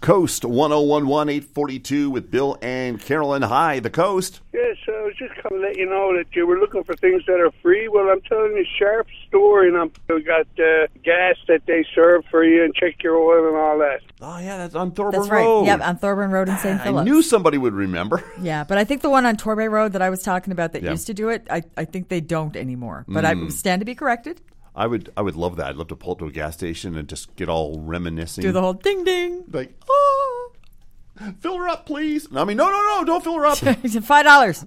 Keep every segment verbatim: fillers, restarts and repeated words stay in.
Coast one oh one one, eight forty-two with Bill and Carolyn. Hi, the Coast. Yes, I was just going to let you know that you were looking for things that are free. Well, I'm telling you, Sharp Store, and I'm we got uh, gas that they serve for you and check your oil and all that. Oh, yeah, that's on Thorburn That's right. Road. Yep, on Thorburn Road in Saint Philip. I knew somebody would remember. Yeah, but I think the one on Torbay Road that I was talking about that Yeah. used to do it, I, I think they don't anymore. But I stand to be corrected. I would I would love that. I'd love to pull up to a gas station and just get all reminiscing. Do the whole ding ding. Like, oh, fill her up, please. I mean, no, no, no, don't fill her up. Five dollars.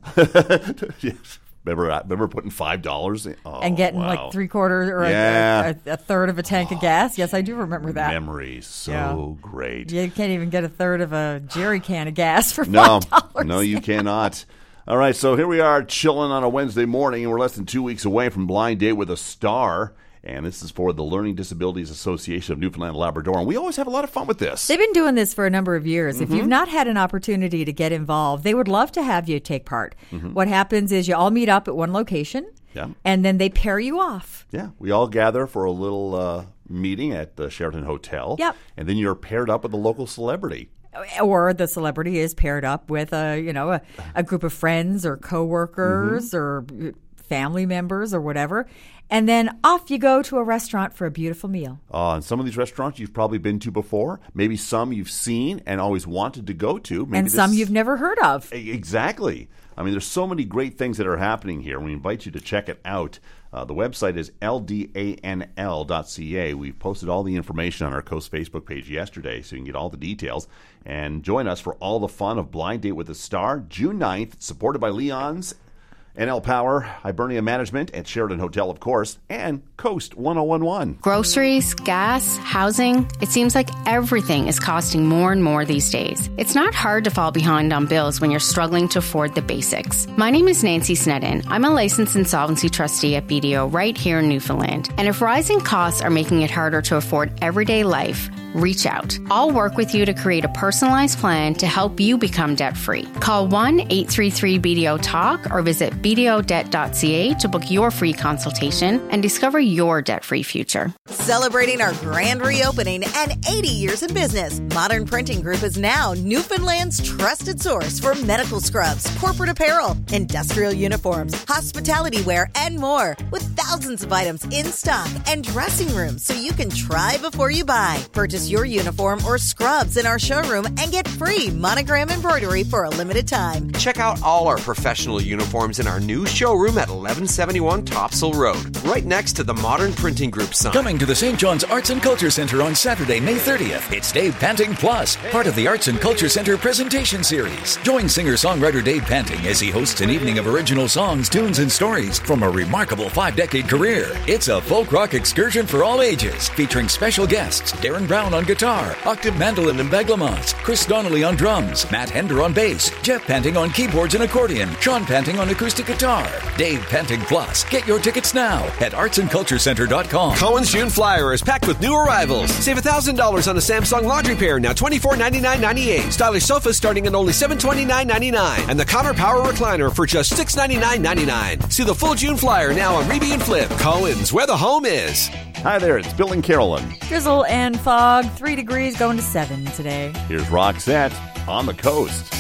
Yes. Remember, remember putting five dollars in? Oh, And getting wow. like three quarters or a- Yeah. a, a, a third of a tank of gas. Yes, I do remember that. Memories. So Yeah. great. You can't even get a third of a jerry can of gas for No, five dollars. no, you cannot. All right, so here we are chilling on a Wednesday morning, and we're less than two weeks away from Blind Date with a Star. And this is for the Learning Disabilities Association of Newfoundland and Labrador. And we always have a lot of fun with this. They've been doing this for a number of years. Mm-hmm. If you've not had an opportunity to get involved, they would love to have you take part. Mm-hmm. What happens is you all meet up at one location, Yeah. and then they pair you off. Yeah, we all gather for a little uh, meeting at the Sheraton Hotel. Yep. And then you're paired up with a local celebrity. Or the celebrity is paired up with a, you know, a, a group of friends or coworkers Mm-hmm. or family members or whatever. And then off you go to a restaurant for a beautiful meal. Uh, and some of these restaurants you've probably been to before. Maybe some you've seen and always wanted to go to. Maybe and this- some you've never heard of. Exactly. I mean, there's so many great things that are happening here. We invite you to check it out. Uh, the website is L D A N L dot C A. We posted all the information on our Coast Facebook page yesterday, so you can get all the details. And join us for all the fun of Blind Date with a Star, June ninth, supported by Leon's, N L Power, Hibernia Management, at Sheraton Hotel, of course, and Coast one oh one one. Groceries, gas, housing. It seems like everything is costing more and more these days. It's not hard to fall behind on bills when you're struggling to afford the basics. My name is Nancy Snedden. I'm a licensed insolvency trustee at B D O right here in Newfoundland. And if rising costs are making it harder to afford everyday life, reach out. I'll work with you to create a personalized plan to help you become debt-free. Call one eight three three B D O talk or visit b d o debt dot c a to book your free consultation and discover your debt-free future. Celebrating our grand reopening and eighty years in business, Modern Printing Group is now Newfoundland's trusted source for medical scrubs, corporate apparel, industrial uniforms, hospitality wear, and more, with thousands of items in stock and dressing rooms so you can try before you buy. Purchase your uniform or scrubs in our showroom and get free monogram embroidery for a limited time. Check out all our professional uniforms in our new showroom at eleven seventy-one Topsail Road, right next to the Modern Printing Group sign. Coming to the Saint John's Arts and Culture Center on Saturday, May thirtieth. It's Dave Panting Plus, part of the Arts and Culture Center presentation series. Join singer-songwriter Dave Panting as he hosts an evening of original songs, tunes, and stories from a remarkable five-decade career. It's a folk rock excursion for all ages, featuring special guests Darren Brown on guitar, octave mandolin and beglamas, Chris Donnelly on drums, Matt Hender on bass, Jeff Panting on keyboards and accordion, Sean Panting on acoustic guitar. Dave Panting Plus. Get your tickets now at arts and culture center dot com. Cohen's June Flyer is packed with new arrivals. Save one thousand dollars on a Samsung laundry pair, now twenty-four ninety-nine ninety-eight. Stylish sofas starting at only seven twenty-nine ninety-nine. And the Connor Power Recliner for just six ninety-nine ninety-nine. See the full June Flyer now on Reby and Flip. Cohen's, where the home is. Hi there, it's Bill and Carolyn. Drizzle and fog, three degrees going to seven today. Here's Roxette on the Coast.